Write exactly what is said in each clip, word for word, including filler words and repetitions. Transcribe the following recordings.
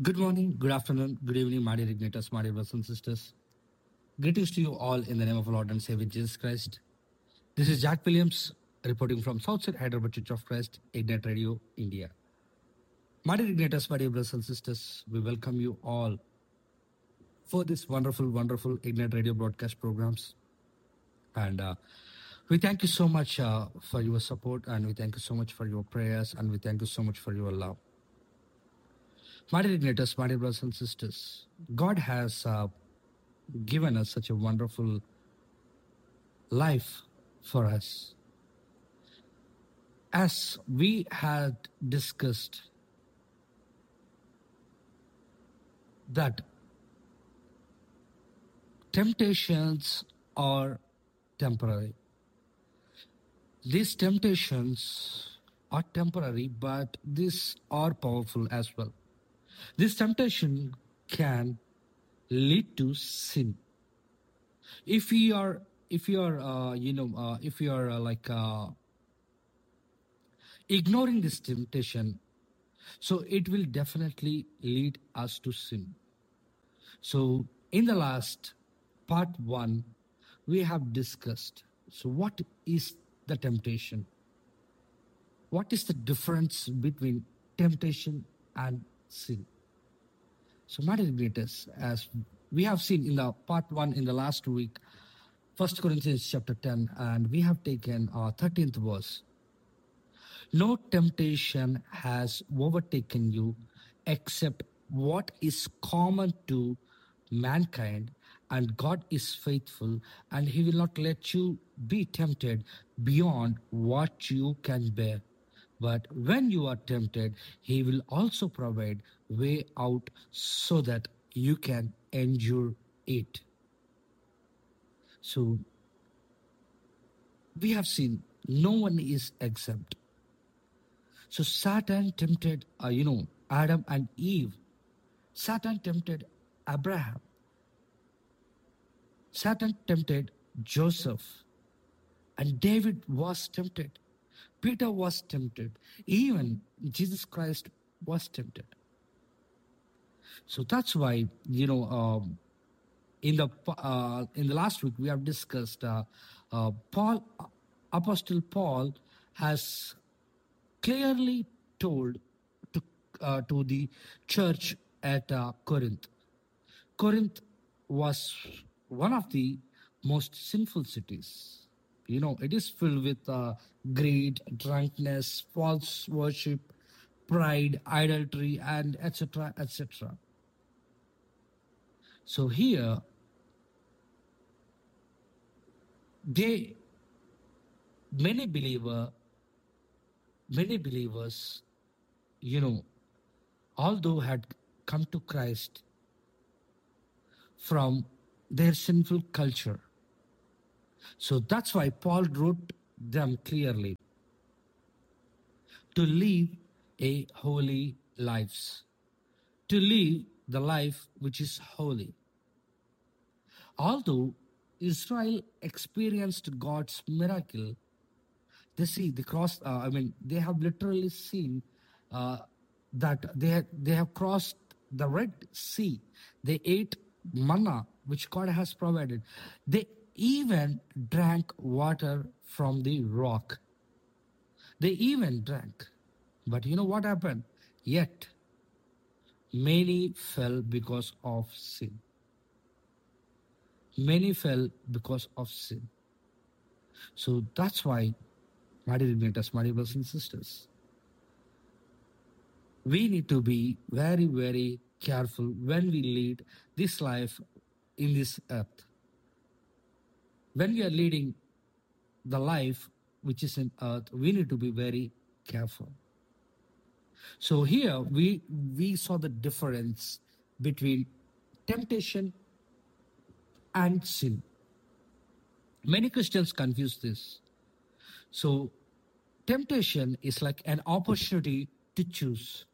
Good morning, good afternoon, good evening, my dear igniters, my dear brothers and sisters. Greetings to you all in the name of our Lord and Savior Jesus Christ. This is Jack Williams reporting from Southside Hyderabad Church of Christ, Ignite Radio, India. My dear igniters, my dear brothers and sisters, we welcome you all for this wonderful, wonderful Ignite Radio broadcast programs. And uh, we thank you so much uh, for your support, and we thank you so much for your prayers, and we thank you so much for your love. My dear igniters, my dear brothers and sisters, God has uh, given us such a wonderful life for us. As we had discussed that temptations are temporary. These temptations are temporary, but these are powerful as well. This temptation can lead to sin. If we are, if you are, uh, you know, uh, if you are uh, like uh, ignoring this temptation, so it will definitely lead us to sin. So in the last part one, we have discussed, so what is the temptation? What is the difference between temptation and sin? So, my dear greatest, as we have seen in the part one in the last week, First Corinthians chapter ten, and we have taken our thirteenth verse. No temptation has overtaken you except what is common to mankind, and God is faithful, and He will not let you be tempted beyond what you can bear. But when you are tempted, He will also provide way out so that you can endure it. So we have seen no one is exempt. So Satan tempted, uh, you know, Adam and Eve. Satan tempted Abraham. Satan tempted Joseph. And David was tempted. Peter was tempted. Even Jesus Christ was tempted. So that's why, you know, um, in the uh, in the last week we have discussed uh, uh, Paul, Apostle Paul has clearly told to uh, to the church at uh, Corinth. Corinth was one of the most sinful cities. You know, it is filled with uh, greed, drunkenness, false worship, pride, idolatry, and et cetera, et cetera. So here, they many believer, many believers, you know, although had come to Christ from their sinful culture. So that's why Paul wrote them clearly to live a holy lives, to live the life which is holy. Although Israel experienced God's miracle, they see the cross. Uh, I mean, they have literally seen uh, that they had, they have crossed the Red Sea. They ate manna which God has provided. They even drank water from the rock. They even drank. But you know what happened? Yet, many fell because of sin. Many fell because of sin. So that's why, my dear igniters, my dear brothers and sisters, we need to be very, very careful when we lead this life in this earth. When we are leading the life which is in earth, we need to be very careful. So here we we saw the difference between temptation and sin. Many Christians confuse this. So temptation is like an opportunity to choose.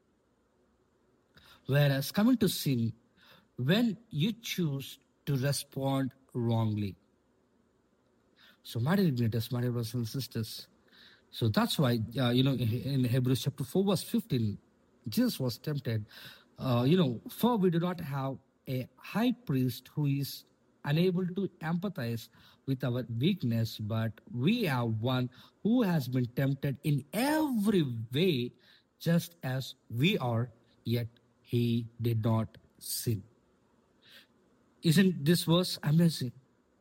Whereas coming to sin, when you choose to respond wrongly. So my dear igniters, my dear brothers and sisters, so that's why, uh, you know, in Hebrews chapter four verse fifteen, Jesus was tempted Uh, you know, for we do not have a high priest who is unable to empathize with our weakness, but we have one who has been tempted in every way, just as we are, yet he did not sin. Isn't this verse amazing?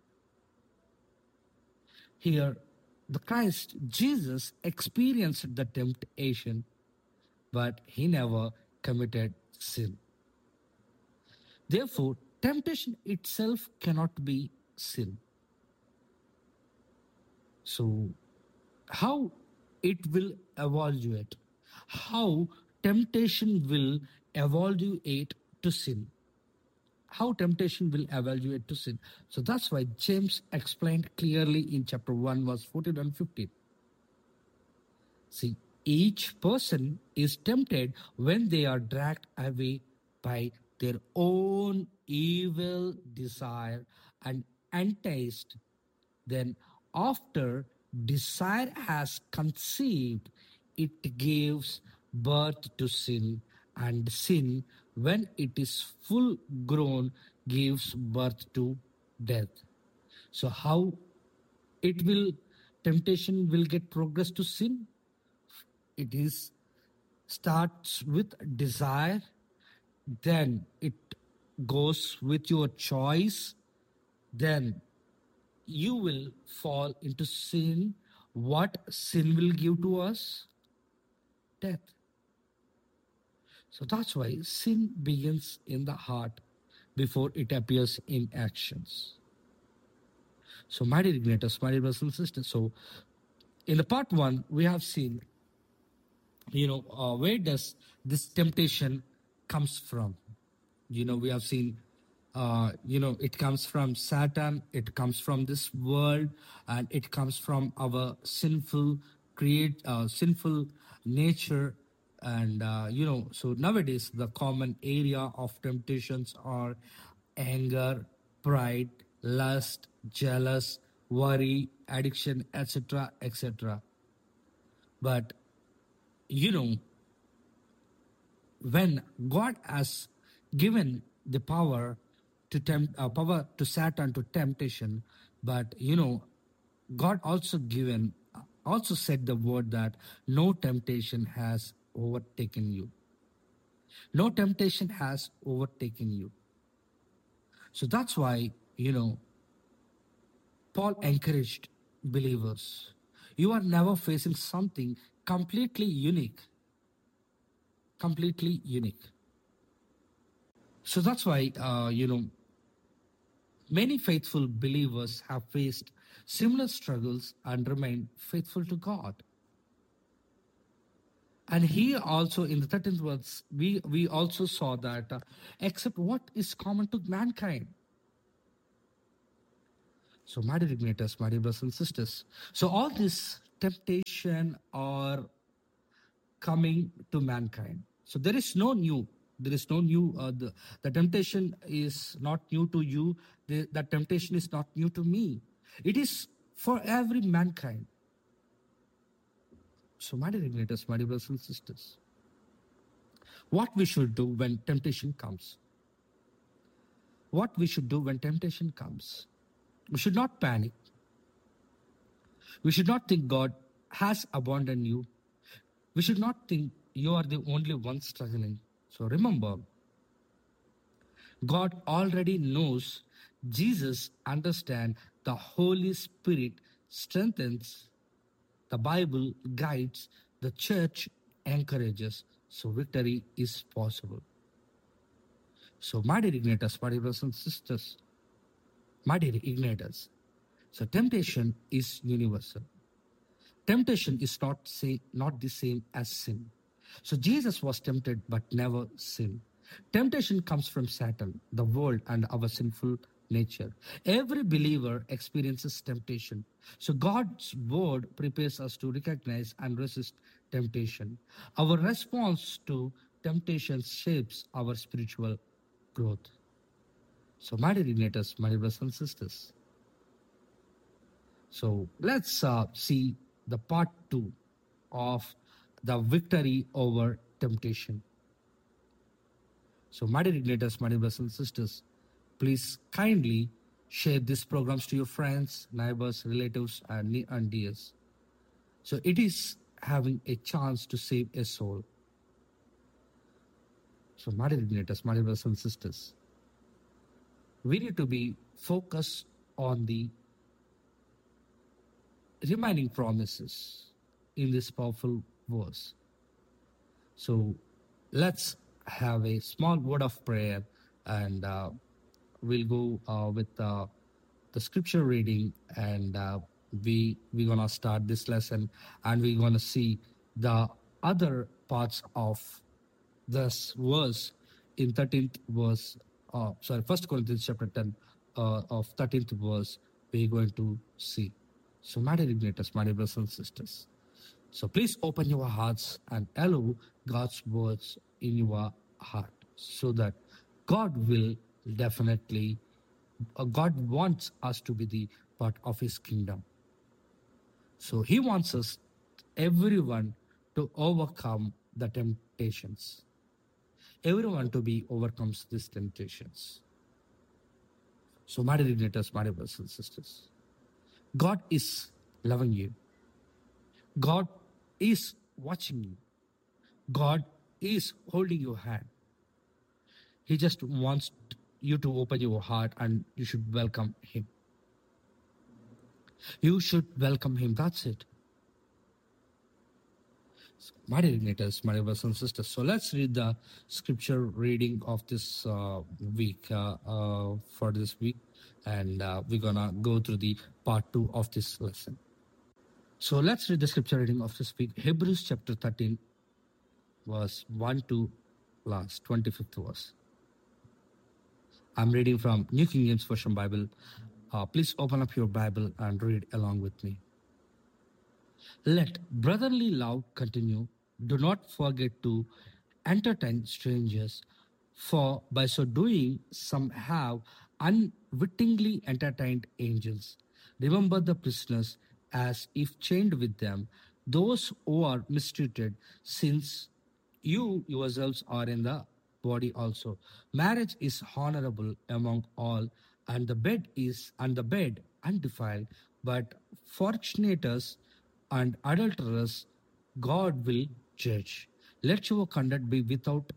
Here, the Christ, Jesus, experienced the temptation, but he never committed sin. Therefore, temptation itself cannot be sin. So, how it will evaluate, how temptation will evaluate to sin, how temptation will evaluate to sin. So that's why James explained clearly in chapter one, verse fourteen and fifteen. See, each person is tempted when they are dragged away by their own evil desire and enticed. Then, after desire has conceived, it gives birth to sin, and sin, when it is full grown, gives birth to death. So, how it will temptation will get progress to sin? It is starts with desire, then it goes with your choice, then you will fall into sin. What sin will give to us? Death. So that's why sin begins in the heart before it appears in actions. So, my dear Ignatius, my dear brothers and sisters, so in the part one, we have seen, you know, uh, where does this temptation comes from? You know, we have seen, uh, you know, it comes from Satan, it comes from this world, and it comes from our sinful create, uh, sinful nature. And, uh, you know, so nowadays the common area of temptations are anger, pride, lust, jealous, worry, addiction, et cetera, et cetera. But, you know, when God has given the power to tempt, uh, power to Satan to temptation, but you know, God also given, also said the word that no temptation has overtaken you. No temptation has overtaken you. So that's why, you know, Paul encouraged believers. You are never facing something completely unique. Completely unique. So that's why, uh, you know, many faithful believers have faced similar struggles and remain faithful to God. And here also in the thirteenth verse, we, we also saw that uh, except what is common to mankind. So, my dear Ignatius, my dear brothers and sisters, so all this temptation are coming to mankind. So there is no new. There is no new. Uh, the, the temptation is not new to you. The, the temptation is not new to me. It is for every mankind. So, my dear Ignatius, my dear brothers and sisters, what we should do when temptation comes? What we should do when temptation comes? We should not panic. We should not think God has abandoned you. We should not think you are the only one struggling. So remember, God already knows, Jesus understands, the Holy Spirit strengthens, the Bible guides, the church encourages. So victory is possible. So my dear Ignatius, my dear brothers and sisters, my dear Ignatius, so temptation is universal. Temptation is not say, not the same as sin. So Jesus was tempted but never sinned. Temptation comes from Satan, the world, and our sinful nature. Every believer experiences temptation. So God's word prepares us to recognize and resist temptation. Our response to temptation shapes our spiritual growth. So, my dear Ignatius, my dear brothers and sisters, so let's uh, see the part two of the victory over temptation. So, my dear igniters, my dear brothers and sisters, please kindly share these programs to your friends, neighbors, relatives, and near and dears. So, it is having a chance to save a soul. So, my dear igniters, my dear brothers and sisters, we need to be focused on the remaining promises in this powerful verse. So let's have a small word of prayer, and uh, we'll go uh, with uh, the scripture reading, and uh, we we're gonna start this lesson, and we're gonna see the other parts of this verse in thirteenth verse. Uh, sorry, First Corinthians chapter ten uh, of thirteenth verse. We're going to see. So, my dear igniters, my dear brothers and sisters. So please open your hearts and allow God's words in your heart, so that God will definitely, uh, God wants us to be the part of His kingdom. So He wants us, everyone, to overcome the temptations. Everyone to be overcomes these temptations. So, my dear igniters, my dear brothers and sisters, God is loving you. God is watching you. God is holding your hand. He just wants you to open your heart, and you should welcome Him. You should welcome Him. That's it. So, my dear igniters, my dear brothers and sisters. So let's read the scripture reading of this uh, week uh, uh, for this week, and uh, we're gonna go through the part two of this lesson. So let's read the scripture reading of this week. Hebrews chapter thirteen, verse one to last twenty-fifth verse. I'm reading from New King James Version Bible. Uh, please open up your Bible and read along with me. Let brotherly love continue. Do not forget to entertain strangers, for by so doing, some have unwittingly entertained angels. Remember the prisoners as if chained with them, those who are mistreated, since you yourselves are in the body also. Marriage is honorable among all, and the bed is and the bed undefiled, but fortunaters and adulterers God will judge. Let your conduct be without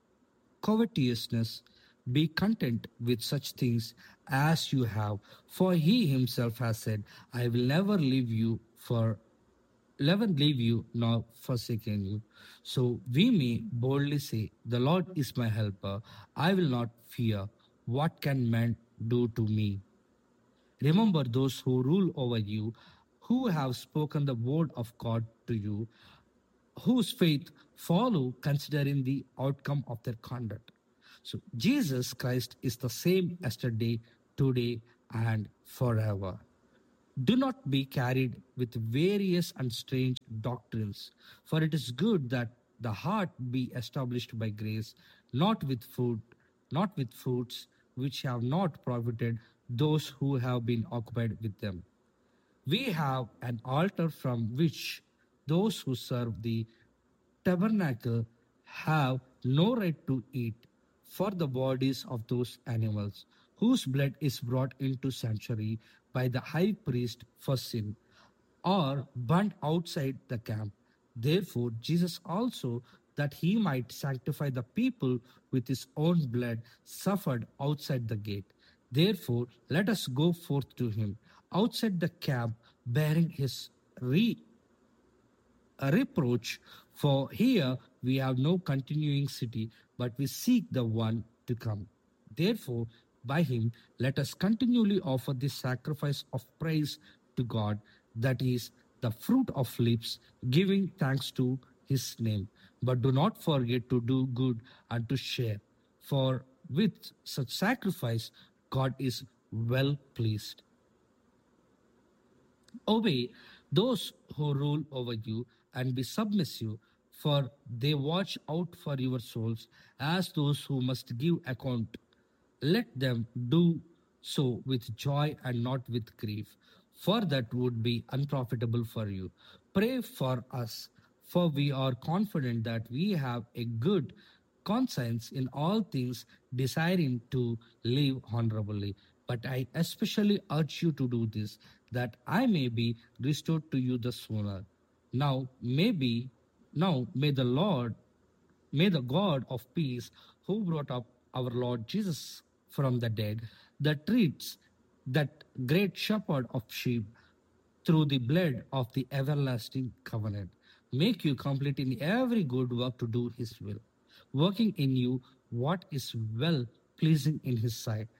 covetousness. Be content with such things as you have, for He Himself has said, I will never leave you for never leave you nor forsaken you. So we may boldly say, the Lord is my helper. I will not fear. What can man do to me? Remember those who rule over you, who have spoken the word of God to you, whose faith follow considering the outcome of their conduct. So Jesus Christ is the same yesterday, today, and forever. Do not be carried with various and strange doctrines, for it is good that the heart be established by grace, not with food, not with foods which have not profited those who have been occupied with them. We have an altar from which those who serve the tabernacle have no right to eat, for the bodies of those animals whose blood is brought into sanctuary by the high priest for sin are burnt outside the camp. Therefore Jesus also, that he might sanctify the people with his own blood, suffered outside the gate. Therefore let us go forth to him outside the camp, bearing his re a reproach, for here we have no continuing city, but we seek the one to come. Therefore, by him let us continually offer this sacrifice of praise to God, that is the fruit of lips, giving thanks to his name. But do not forget to do good and to share, for with such sacrifice God is well pleased. Obey those who rule over you and be submissive, for they watch out for your souls as those who must give account. Let them do so with joy and not with grief, for that would be unprofitable for you. Pray for us, for we are confident that we have a good conscience in all things, desiring to live honorably. But I especially urge you to do this, that I may be restored to you the sooner. Now, maybe, now may the Lord May the God of peace, who brought up our Lord Jesus from the dead, that treats that great shepherd of sheep through the blood of the everlasting covenant, make you complete in every good work to do his will, working in you what is well pleasing in his sight,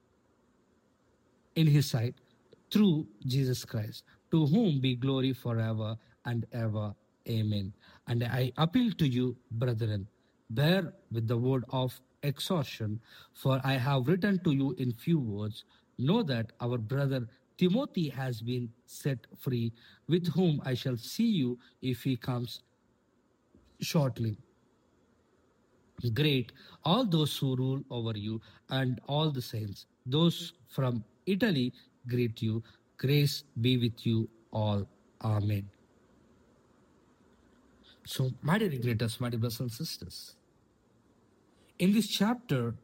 in his sight, through Jesus Christ, to whom be glory forever and ever. Amen. And I appeal to you, brethren, bear with the word of exhortation, for I have written to you in few words. Know that our brother Timothy has been set free, with whom I shall see you if he comes shortly. Great, all those who rule over you and all the saints. Those from Italy greet you. Grace be with you all. Amen. So, my dear greatest, my dear brothers and sisters, in this chapter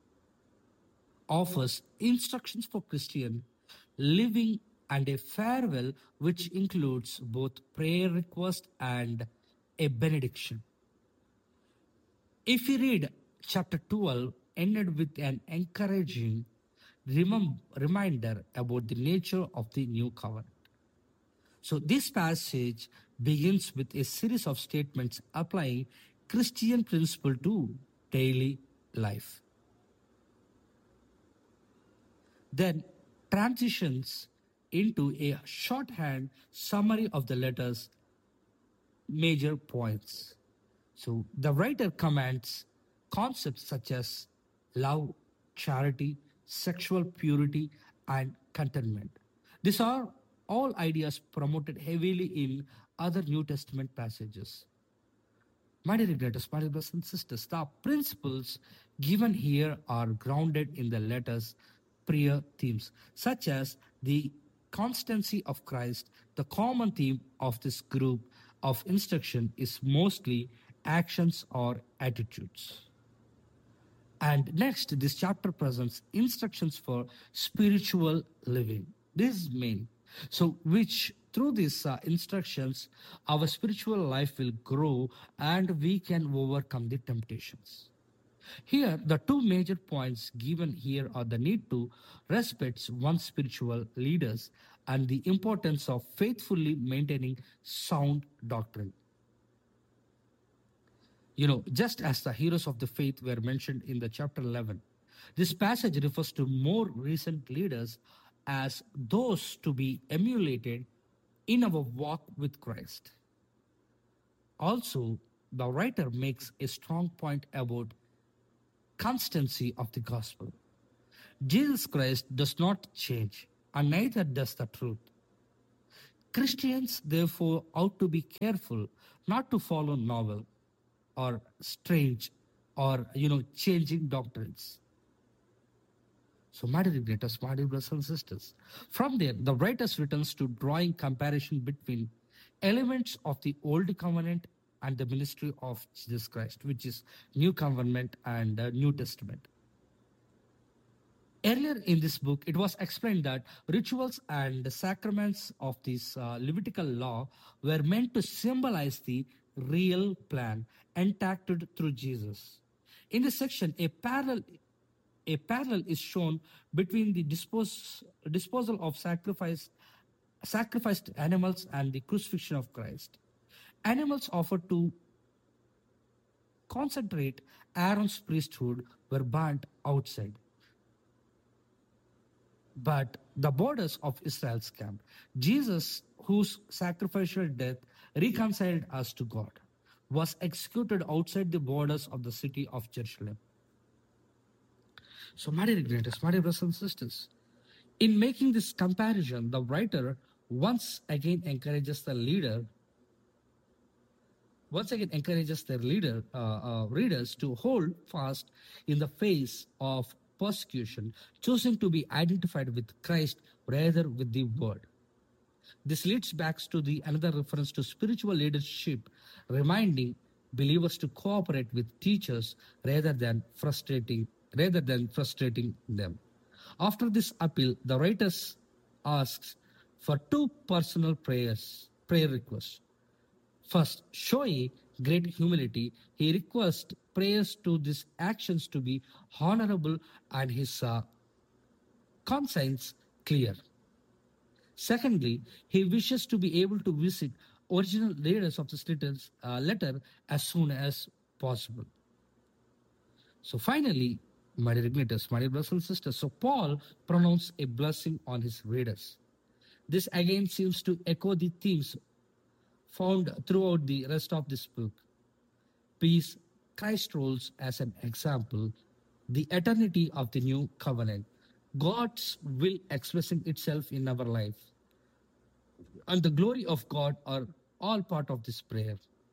offers instructions for Christian living and a farewell, which includes both prayer request and a benediction. If we read chapter twelve, ended with an encouraging remem- reminder about the nature of the new covenant. So this passage begins with a series of statements applying Christian principle to daily life. Then transitions into a shorthand summary of the letter's major points. So the writer commands concepts such as love, charity, sexual purity, and contentment. These are all ideas promoted heavily in other New Testament passages. My dear brothers, my dear brothers and sisters, the principles given here are grounded in the letter's prior themes, such as the constancy of Christ. The common theme of this group of instruction is mostly actions or attitudes. And next, this chapter presents instructions for spiritual living. This is main. So, which through these uh, instructions, our spiritual life will grow and we can overcome the temptations. Here, the two major points given here are the need to respect one's spiritual leaders and the importance of faithfully maintaining sound doctrine. You know, just as the heroes of the faith were mentioned in the chapter eleven, this passage refers to more recent leaders as those to be emulated in our walk with Christ. Also, the writer makes a strong point about constancy of the gospel. Jesus Christ does not change, and neither does the truth. Christians, therefore, ought to be careful not to follow novel or strange or, you know, changing doctrines. So, my dear greatest, my dear brothers and sisters, from there, the writer returns to drawing comparison between elements of the Old Covenant and the ministry of Jesus Christ, which is New Covenant and uh, New Testament. Earlier in this book, it was explained that rituals and the sacraments of this uh, Levitical law were meant to symbolize the real plan enacted through Jesus. In this section, a parallel a parallel is shown between the dispose, disposal of sacrifice, sacrificed animals and the crucifixion of Christ. Animals offered to concentrate Aaron's priesthood were burnt outside, but the borders of Israel's camp. Jesus, whose sacrificial death reconciled us to God, was executed outside the borders of the city of Jerusalem. So, my dear greatest, my dear brothers and sisters, in making this comparison, the writer once again encourages the leader, once again encourages their leader, uh, uh, readers to hold fast in the face of persecution, choosing to be identified with Christ rather with the word. This leads back to the another reference to spiritual leadership, reminding believers to cooperate with teachers rather than frustrating rather than frustrating them. After this appeal, the writers asks for two personal prayers, prayer requests. First, showing great humility, he requests prayers to these actions to be honorable and his uh, conscience clear. Secondly, he wishes to be able to visit original readers of this letters, uh, letter as soon as possible. So finally, my dear igniters, my dear brothers and sisters, so Paul pronounced a blessing on his readers. This again seems to echo the themes found throughout the rest of this book. Peace, Christ rules as an example, the eternity of the new covenant, God's will expressing itself in our life, and the glory of God are all part of this prayer.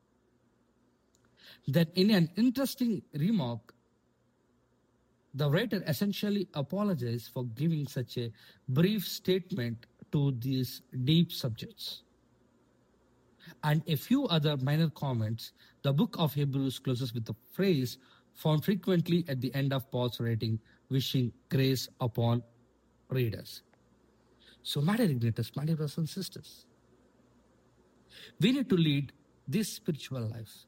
That in an interesting remark, the writer essentially apologized for giving such a brief statement to these deep subjects. And a few other minor comments. The book of Hebrews closes with a phrase found frequently at the end of Paul's writing, wishing grace upon readers. So, my dear igniters, my dear brothers and sisters, we need to lead this spiritual life.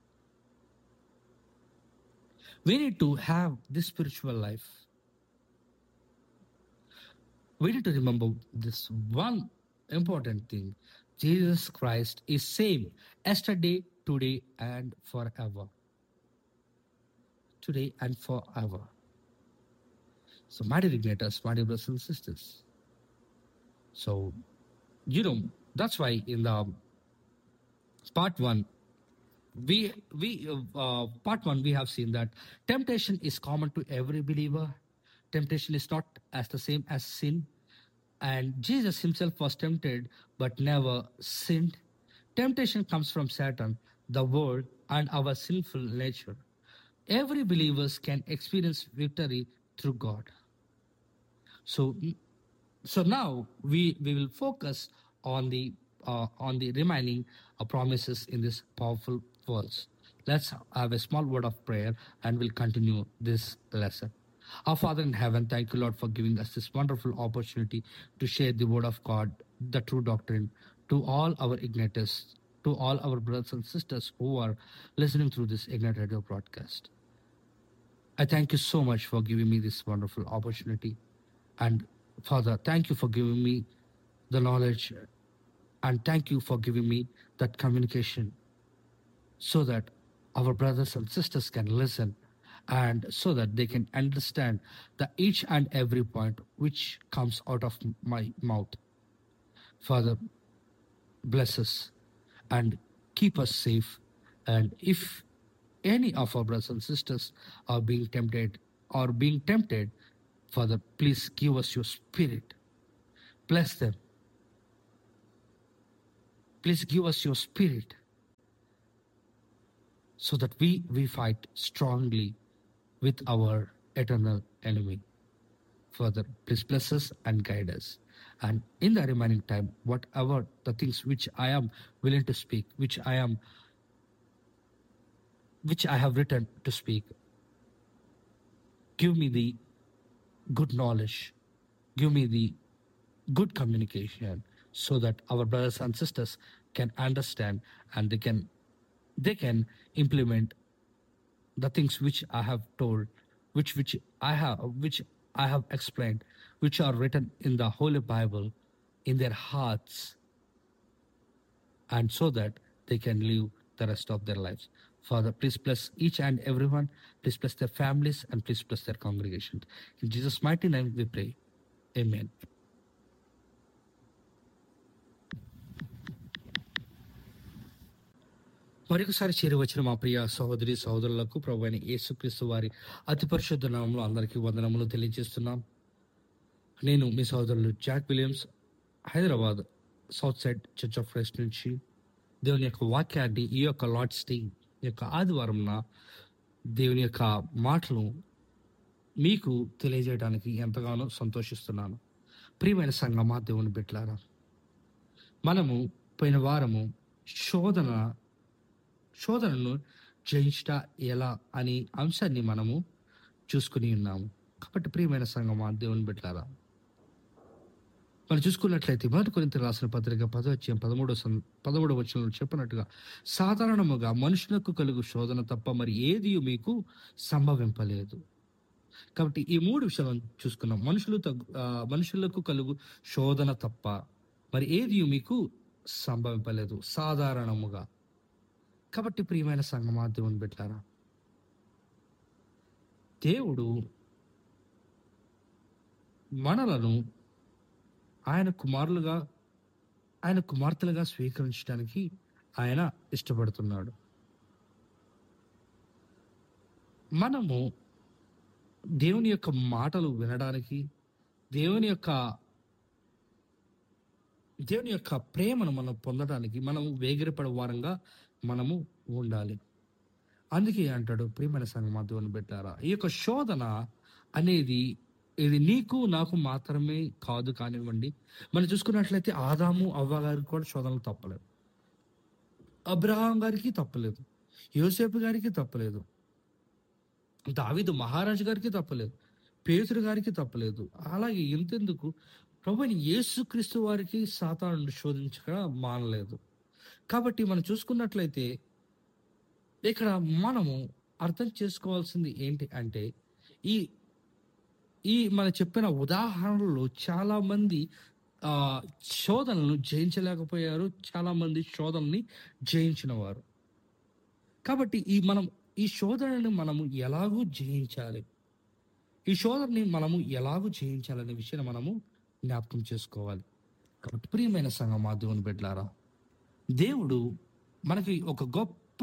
We need to have this spiritual life. We need to remember this one important thing. Jesus Christ is same yesterday, today, and forever. Today and forever. So, my dear igniters, my dear brothers and sisters. So, you know, that's why in the part one, we we uh, part one we have seen that temptation is common to every believer. Temptation is not as the same as sin, and Jesus himself was tempted but never sinned. Temptation comes from Satan, the world, and our sinful nature. Every believer can experience victory through God. So, so now we we will focus on the uh, on the remaining uh, promises in this powerful verse. Let's have a small word of prayer and we'll continue this lesson. Our Father in heaven, thank you, Lord, for giving us this wonderful opportunity to share the word of God, the true doctrine, to all our igniters, to all our brothers and sisters who are listening through this Ignite Radio broadcast. I thank you so much for giving me this wonderful opportunity. And Father, thank you for giving me the knowledge, and thank you for giving me that communication so that our brothers and sisters can listen and so that they can understand the each and every point which comes out of my mouth. Father, bless us and keep us safe. And if any of our brothers and sisters are being tempted or being tempted, Father, please give us your spirit. Bless them. Please give us your spirit so that we, we fight strongly with our eternal enemy. Father, please bless us and guide us. And in the remaining time, whatever the things which I am willing to speak, which I am, which I have written to speak, give me the good knowledge, give me the good communication so that our brothers and sisters can understand and they can they can implement the things which I have told, which which I have which I have explained, which are written in the Holy Bible in their hearts, and so that they can live the rest of their lives. Father, please bless each and everyone. Please bless their families and please bless their congregations. In Jesus' mighty name we pray. Amen. మరొకసారి చేరి వచ్చిన మా ప్రియ సహోదరి సహోదరులకు ప్రభువైన యేసుక్రీస్తు వారి అతి పరిశుద్ధ నామములో అందరికీ వందనములు తెలియజేస్తున్నాం. నేను మీ సహోదరులు Jack Williams, Hyderabad south side church of Christ నుంచి దేవుని యొక్క వాక్యాన్ని ఈ యొక్క లార్డ్స్ డే ఈ యొక్క ఆదివారంన దేవుని యొక్క మాటలు మీకు తెలియజేయడానికి ఎంతగానో సంతోషిస్తున్నాను. ప్రియమైన సంగమా, దేవుని బిడ్డలారా, మనము పోయిన వారము శోధన శోధనను జయించుట ఎలా అనే అంశాన్ని మనము చూసుకుని ఉన్నాము. కాబట్టి ప్రియమైన సంగమా, దేవుని బిడ్డలారా, మనం చూసుకున్నట్లయితే మొదటి కొరింథీయులకు రాసిన పత్రిక పదో అధ్యాయం పదమూడో సం పదమూడవ వచనంలో చెప్పినట్టుగా, సాధారణముగా మనుషులకు కలుగు శోధన తప్ప మరి ఏది మీకు సంభవింపలేదు. కాబట్టి ఈ మూడు విషయాలను చూసుకున్నాం. మనుషులు తగ్గు ఆ, మనుషులకు కలుగు శోధన తప్ప మరి ఏది మీకు సంభవింపలేదు సాధారణముగా. కాబట్టి ప్రియమైన సంగమా, దేవుని బిడ్డలారా, దేవుడు మనలను ఆయన కుమారులుగా ఆయన కుమార్తెలుగా స్వీకరించడానికి ఆయన ఇష్టపడుతున్నాడు. మనము దేవుని యొక్క మాటలు వినడానికి, దేవుని యొక్క దేవుని యొక్క ప్రేమను మనం పొందడానికి మనము వేగిరపడే వారంగా మనము ఉండాలి. అందుకే అంటాడు, ప్రియమైన సంగమా, దేవుని బిడ్డలారా, ఈ యొక్క శోధన అనేది ఇది నీకు నాకు మాత్రమే కాదు కానివ్వండి. మనం చూసుకున్నట్లయితే ఆదాము అవ్వ గారికి కూడా శోధనలు తప్పలేదు, అబ్రహాం గారికి తప్పలేదు, యోసేపు గారికి తప్పలేదు, దావీదు మహారాజు గారికి తప్పలేదు, పేతురు గారికి తప్పలేదు. అలాగే ఇంతెందుకు, ప్రభువైన యేసుక్రీస్తు వారికి సాతానుడు శోధించక మానలేదు. కాబట్టి మనం చూసుకున్నట్లయితే ఇక్కడ మనము అర్థం చేసుకోవాల్సింది ఏంటి అంటే, ఈ ఈ మనం చెప్పిన ఉదాహరణలో చాలా మంది ఆ శోధనలను జయించలేకపోయారు, చాలా మంది శోధనని జయించిన వారు. కాబట్టి ఈ మనం ఈ శోధనని మనము ఎలాగూ జయించాలి, ఈ శోధనని మనము ఎలాగూ జయించాలనే విషయాన్ని మనము జ్ఞాపకం చేసుకోవాలి. కాబట్టి ప్రియమైన సంగమా, దేవుని బిడ్డలారా, దేవుడు మనకి ఒక గొప్ప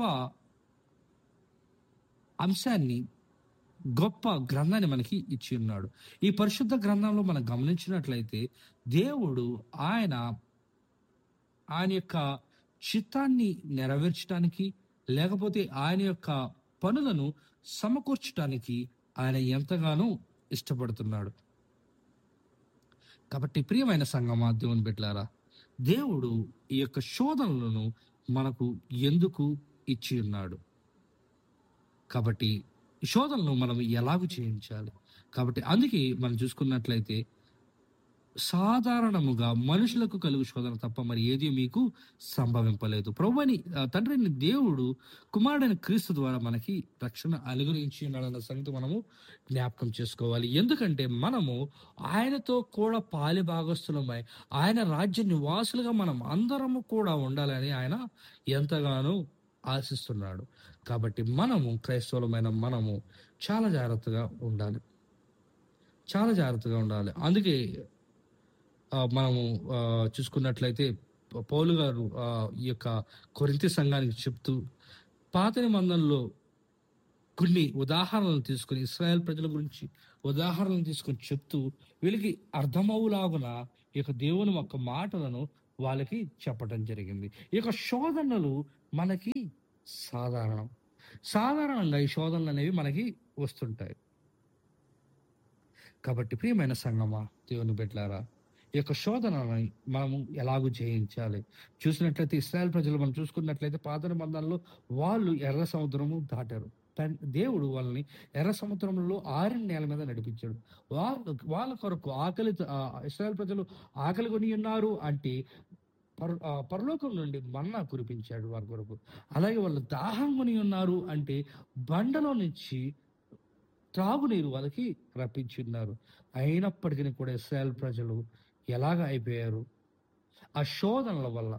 అంశాన్ని, గొప్ప గ్రంథాన్ని మనకి ఇచ్చి ఉన్నాడు. ఈ పరిశుద్ధ గ్రంథంలో మనం గమనించినట్లయితే దేవుడు ఆయన ఆయన యొక్క చిత్తాన్ని నెరవేర్చడానికి, లేకపోతే ఆయన యొక్క పనులను సమకూర్చడానికి ఆయన ఎంతగానో ఇష్టపడుతున్నాడు. కాబట్టి ప్రియమైన సంగమా, దేవుని బిడ్డలారా, దేవుడు ఈ యొక్క శోధనలను మనకు ఎందుకు ఇచ్చి ఉన్నాడు, కాబట్టి ఈ శోధనను మనం ఎలాగూ చేయించాలి. కాబట్టి అందుకే మనం చూసుకున్నట్లయితే సాధారణముగా మనుషులకు కలుగు శోధన తప్ప మరి ఏది మీకు సంభవింపలేదు. ప్రభువని తండ్రిని దేవుడు కుమారుడైన క్రీస్తు ద్వారా మనకి రక్షణ అనుగ్రహించి ఉన్నాడన్న సంగతి మనము జ్ఞాపకం చేసుకోవాలి. ఎందుకంటే మనము ఆయనతో కూడా పాలి భాగస్థులమై ఆయన రాజ్య నివాసులుగా మనం అందరము కూడా ఉండాలని ఆయన ఎంతగానో ఆశిస్తున్నాడు. కాబట్టి మనము క్రైస్తవులమైన మనము చాలా జాగ్రత్తగా ఉండాలి, చాలా జాగ్రత్తగా ఉండాలి. అందుకే ఆ, మనము ఆ, చూసుకున్నట్లయితే పౌలు గారు ఆ, ఈ యొక్క కొరింథీ సంఘానికి చెప్తూ పాత నిబంధనలో కొన్ని ఉదాహరణలు తీసుకుని ఇశ్రాయేల్ ప్రజల గురించి ఉదాహరణలు తీసుకొని చెప్తూ వీళ్ళకి అర్థమవులాగున ఈ యొక్క దేవుని యొక్క మాటలను వాళ్ళకి చెప్పడం జరిగింది. ఈ యొక్క శోధనలు మనకి సాధారణం, సాధారణంగా ఈ శోధనలు అనేవి మనకి వస్తుంటాయి. కాబట్టి ప్రియమైన సంగమా, దేవుని బిడ్డలారా, ఈ యొక్క శోధనని మనము ఎలాగూ జయించాలి. చూసినట్లయితే ఇశ్రాయేల్ ప్రజలు మనం చూసుకున్నట్లయితే పాత నిబంధనలో వాళ్ళు ఎర్ర సముద్రము దాటారు. దేవుడు వాళ్ళని ఎర్ర సముద్రంలో ఆరిన నేల మీద నడిపించాడు. వాళ్ళ వాళ్ళ కొరకు ఆకలి, ఇశ్రాయేల్ ప్రజలు ఆకలి కొని ఉన్నారు అంటే పర పరలోకం నుండి మన్నా కురిపించాడు వారి కొరకు. అలాగే వాళ్ళు దాహం కొని ఉన్నారు అంటే బండలో నుంచి త్రాగునీరు వాళ్ళకి రప్పించి ఉన్నారు. అయినప్పటికీ కూడా ఇశ్రాయేల్ ప్రజలు ఎలాగ అయిపోయారు, ఆ శోధనల వల్ల,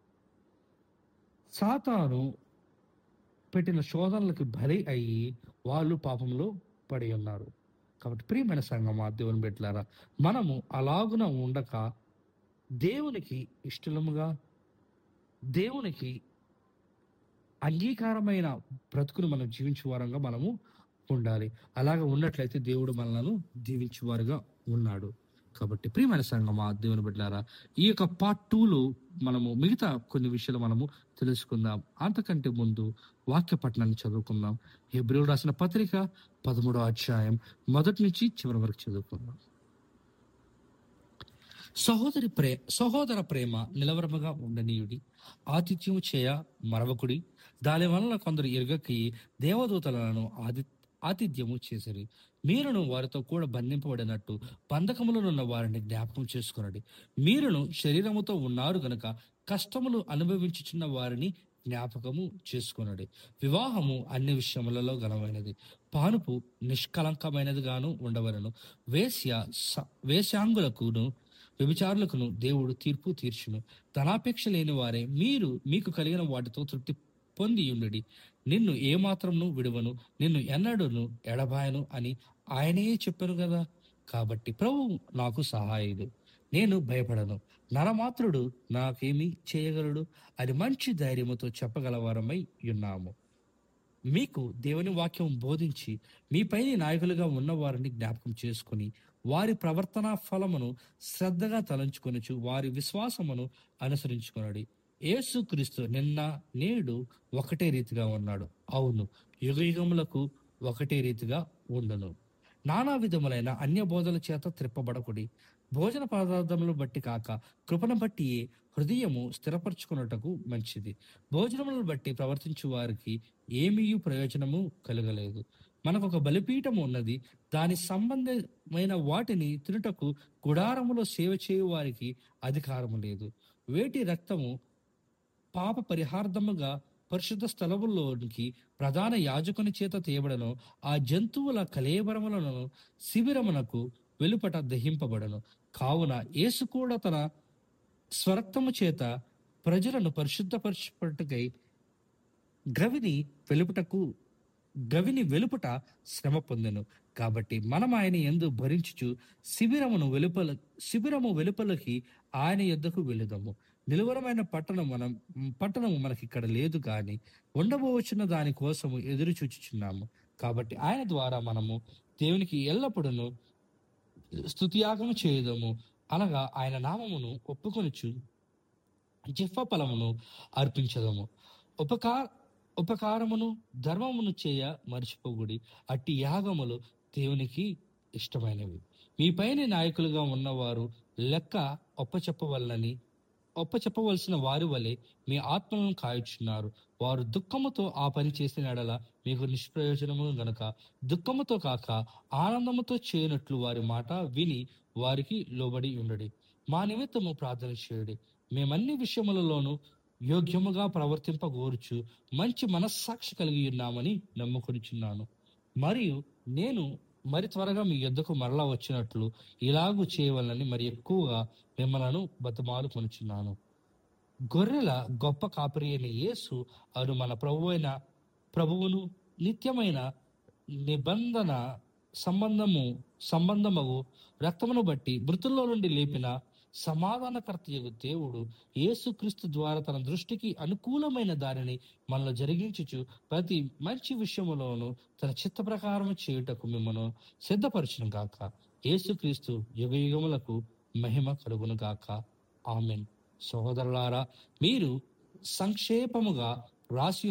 సాతాను పెట్టిన శోధనలకు బలి అయ్యి వాళ్ళు పాపంలో పడి ఉన్నారు. కాబట్టి ప్రియమైన సంగమా, దేవుని బిడ్డలారా, మనము అలాగున ఉండక దేవునికి ఇష్టముగా, దేవునికి అంగీకారమైన బ్రతుకును మనం జీవించేవారంగా మనము ఉండాలి. అలాగ ఉన్నట్లయితే దేవుడు మనలను దీవించేవారుగా ఉన్నాడు. కాబట్టి ప్రియమైన సంగమా, దేవుని బిడ్డలారా, ఈ యొక్క పార్ట్ టూలో మనము మిగతా కొన్ని విషయాలు మనము తెలుసుకుందాం. అంతకంటే ముందు వాక్య పఠనాన్ని చదువుకుందాం. హెబ్రీయులకు రాసిన పత్రిక పదమూడో అధ్యాయం మొదటి నుంచి చివరి వరకు చదువుకుందాం. సహోదరి ప్రే సహోదర ప్రేమ నిలవరముగా ఉండనీయుడి, ఆతిథ్యము చేయ మరవకుడి. దాని వలన కొందరు ఎరుగకి దేవదూతలను ఆది ఆతిథ్యము చేసిరి. మీరును వారితో కూడా బంధింపబడినట్టు బంధకములనున్న వారిని జ్ఞాపకం చేసుకునడి. మీరును శరీరముతో ఉన్నారు గనుక కష్టములు అనుభవించుచున్న వారిని జ్ఞాపకము చేసుకునడి. వివాహము అన్ని విషయములలో ఘనమైనది, పానుపు నిష్కలంకమైనది గాను ఉండవలను. వేశ్య స- వేశ్యాంగులకును వ్యభిచారులకును దేవుడు తీర్పు తీర్చును. ధనాపేక్ష లేని వారే మీరు మీకు కలిగిన వాటితో తృప్తి పొంది ఉండుడి. నిన్ను ఏమాత్రమును విడువను, నిన్ను ఎన్నడూను ఎడబాయను అని ఆయనే చెప్పాను కదా. కాబట్టి ప్రభు నాకు సహాయుడు, నేను భయపడను. నరమాత్రుడు నాకేమి చేయగలడు అని మంచి ధైర్యముతో చెప్పగలవారమై ఉన్నాము. మీకు దేవుని వాక్యం బోధించి మీపైన నాయకులుగా ఉన్నవారిని జ్ఞాపకం చేసుకుని వారి ప్రవర్తన ఫలమును శ్రద్ధగా తలంచుకొనుచు వారి విశ్వాసమును అనుసరించుకొనడి. యేసుక్రీస్తు నిన్న నేడు ఒకటే రీతిగా ఉన్నాడు, అవును యుగ యుగములకు ఒకటే రీతిగా ఉండును. నానా విధములైన అన్య బోధల చేత త్రిప్పబడకుడి. భోజన పదార్థములను బట్టి కాక కృపను బట్టి హృదయము స్థిరపరచుకున్నటకు మంచిది. భోజనములను బట్టి ప్రవర్తించు వారికి ఏమీ ప్రయోజనము కలగలేదు. మనకు ఒక బలిపీఠము ఉన్నది, దాని సంబంధమైన వాటిని తినుటకు గుడారములో సేవ చేయు వారికి అధికారము లేదు. వేటి రక్తము పాప పరిహార్థముగా పరిశుద్ధ స్థలములోనికి ప్రధాన యాజకుని చేత తీయబడను, ఆ జంతువుల కలేబరములను శిబిరమునకు వెలుపట దహింపబడను. కావున యేసు కూడా తన స్వరక్తము చేత ప్రజలను పరిశుద్ధపరచుటకై గవిని వెలుపుటకు గవిని వెలుపుట శ్రమ పొందెను. కాబట్టి మనం ఆయన యందు భరించుచు శిబిరమును వెలుపల శిబిరము వెలుపలకి ఆయన యొద్దకు వెళుదము. నిలువరమైన పట్టణం మనం పట్టణము మనకి ఇక్కడ లేదు, కానీ ఉండబోవచ్చున్న దాని కోసము ఎదురు చూచుచున్నాము. కాబట్టి ఆయన ద్వారా మనము దేవునికి ఎల్లప్పుడూ స్తుతియాగము చేయుదము, అనగా ఆయన నామమును ఒప్పుకొనుచు జిహ్వ ఫలమును అర్పించదము. ఉపకార ఉపకారమును ధర్మమును చేయ మర్చిపోగుడి. అట్టి యాగములు దేవునికి ఇష్టమైనవి. మీ పైన నాయకులుగా ఉన్నవారు లెక్క ఒప్పచెప్పవలనని ఒప్పచెప్పవలసిన వారి వలె మీ ఆత్మలను కాయుచున్నారు. వారు దుఃఖముతో ఆ పని చేసిన ఎడల మీకు నిష్ప్రయోజనము గనక దుఃఖముతో కాక ఆనందముతో చేయనట్లు వారి మాట విని వారికి లోబడి ఉండడి. మా నిమిత్తము ప్రార్థన చేయుడి. మేమన్ని విషయములలోనూ యోగ్యముగా ప్రవర్తింపగోరుచు మంచి మనస్సాక్షి కలిగి ఉన్నామని నమ్ముకొనిచున్నాను. మరియు నేను మరి త్వరగా మీ యొద్దకు మరలా వచ్చినట్లు ఇలాగూ చేయవలనని మరి ఎక్కువగా మిమ్మలను బతిమాలు కొనుచున్నాను. గొర్రెల గొప్ప కాపరి అయిన యేసు అను మన ప్రభు అయిన ప్రభువును నిత్యమైన నిబంధన సంబంధము సంబంధము రక్తమును బట్టి మృతుల్లో నుండి లేపిన సమాధానకర్తయగు దేవుడు యేసుక్రీస్తు ద్వారా తన దృష్టికి అనుకూలమైన దానిని మనలో జరిగించుచు ప్రతి మంచి విషయములోను తన చిత్త ప్రకారం చేయుటకు మిమ్మను సిద్ధపరచును గాక. యేసుక్రీస్తు యుగ యుగములకు మహిమ కలుగును గాక. ఆమెన్. సహోదరులారా, మీరు సంక్షేపముగా రాసి